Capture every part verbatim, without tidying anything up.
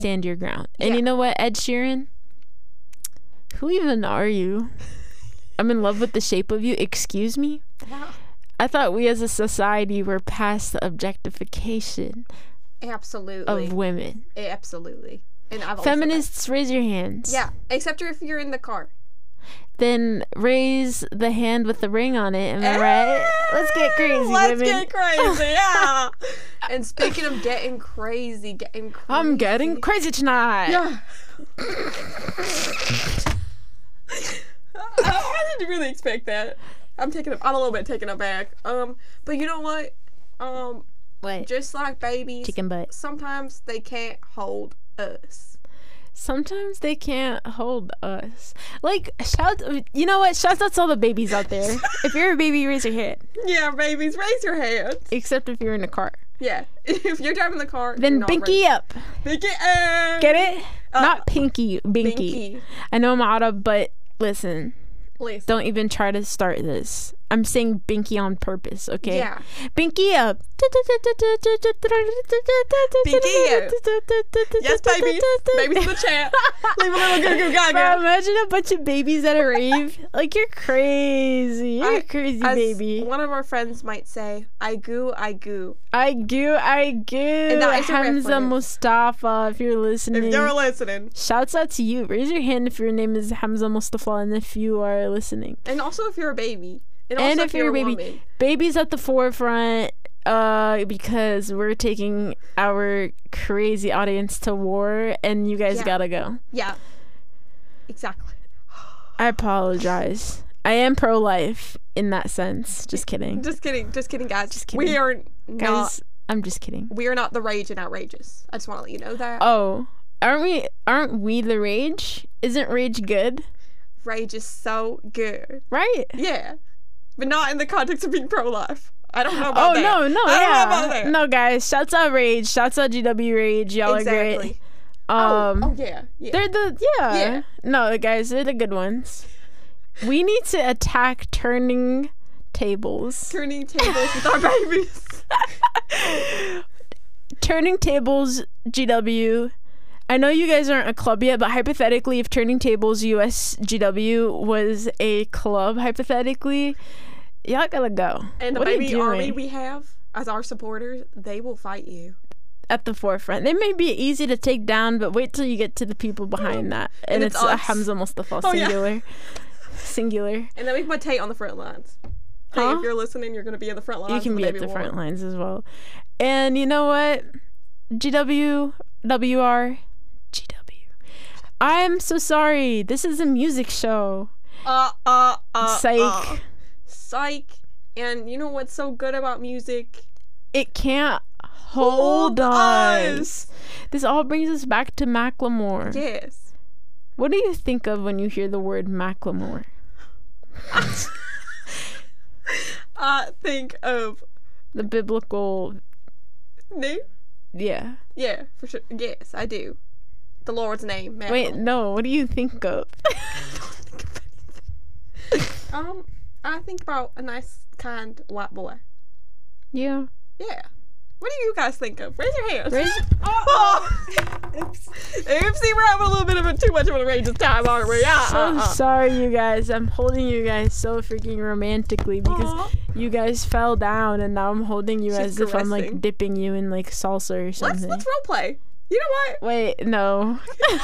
stand your ground. And Yeah. you know what, Ed Sheeran? Who even are you? I'm in love with the shape of you. Excuse me? Wow. I thought we as a society were past the objectification Absolutely. of women. Absolutely. And I've also Feminists, raise your hands. Yeah, except if you're in the car. Then raise the hand with the ring on it. Am I Eh, right? Let's get crazy, Let's women. get crazy, yeah. And speaking of getting crazy, getting crazy. I'm getting crazy tonight. Yeah. I, I didn't really expect that. I'm taking. I'm a little bit taken aback. Um, but you know what? Um, What? just like babies, Chicken butt. sometimes they can't hold us. Sometimes they can't hold us. Like, shout, you know what? Shout out to all the babies out there. If you're a baby, raise your hand. Yeah, babies, raise your hands. Except if you're in a car. Yeah, if you're driving the car, Then you're not binky ready. up. Binky up. Get it? Uh, Not pinky, binky. Binky. I know I'm out of, but listen, Please. don't even try to start this. I'm saying binky on purpose, okay? Yeah. Binky up. Binky up. Yes, babies. Babies in the chat. Leave a little goo goo Bro, gaga. imagine a bunch of babies at a rave. Like, you're crazy. You're I- a crazy As baby. one of our friends might say, I goo, I goo. I goo, I goo. And that is a Hamza reference. Mustafa, if you're listening. If you're listening. Shouts out to you. Raise your hand if your name is Hamza Mustafa and if you are listening. And also if you're a baby. And, And also if you're a baby. woman. Babies at the forefront, uh, because we're taking our crazy audience to war and you guys Yeah. gotta go. Yeah. Exactly. I apologize. I am pro-life in that sense. Just kidding. Just kidding. Just kidding, guys. Just kidding. We are not Guys, I'm just kidding. we are not the rage and outrageous. I just want to let you know that. Oh, aren't we aren't we the rage? Isn't rage good? Rage is so good. Right? Yeah. But not in the context of being pro-life. I don't know Oh about that. no, no, I don't yeah. know about that. No guys, shouts out Rage, shouts out G W Rage, y'all are great. Exactly. Um oh, oh, yeah. Yeah. they're the yeah. Yeah. No, guys, they're the good ones. We need to attack turning tables. Turning tables with our babies. Turning tables, G W. I know you guys aren't a club yet, but hypothetically, if Turning Tables U S G W was a club, hypothetically, y'all gotta go. And the What are you baby doing? army we have as our supporters, they will fight you. At the forefront. They may be easy to take down, but wait till you get to the people behind that. And, And it's, it's a us. Hamza Mustafa, Oh, yeah. singular. Singular. And then we put Tate on the front lines. Tate, Huh? if you're listening, you're going to be in the front lines. You can of be the at baby the war. front lines as well. And you know what? G W, W R, G W. I'm so sorry. This is a music show. Uh, uh, uh. Psych. Uh. Psych. And you know what's so good about music? It can't hold, Hold us. us. This all brings us back to Macklemore. Yes. What do you think of when you hear the word Macklemore? I think of The biblical, new. yeah. Yeah, for sure. Yes, I do. The Lord's name. Matt Wait, Moore. no. What do you think of? Um, I think about a nice, kind white boy. Yeah. Yeah. What do you guys think of? Raise your hands. Raise- oh, Oops. Oopsie, we're having a little bit of a too much of an outrageous time, aren't we? Uh, So uh, uh. sorry, you guys. I'm holding you guys so freaking romantically because Aw. you guys fell down, and now I'm holding you She's as if I'm like caressing. dipping you in like salsa or Let's something. let's role play. You know what? Wait, no.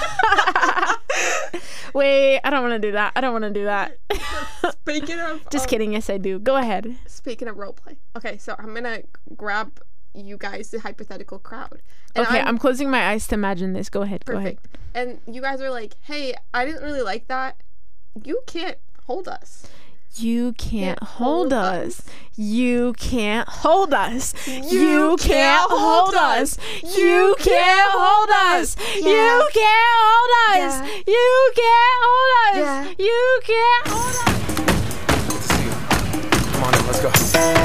Wait, I don't want to do that. I don't want to do that. Speaking of Just um, kidding. Yes, I do. Go ahead. Speaking of role play. Okay, so I'm gonna grab you guys the hypothetical crowd. And Okay, I'm, closing my eyes to imagine this. Go ahead. perfect. And you guys are like, hey, I didn't really like that. You can't hold us. Go ahead. You can't Can't hold hold us. You can't hold us. You You can't hold us. You can't hold us. You can't hold us. Yeah. You can't hold us. Yeah. You can't hold us. Good to see you. Come on in, let's go.